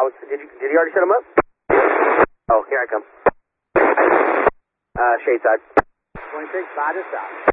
Did you already set them up? Oh, here I come. Shade side. 26, 5 to south.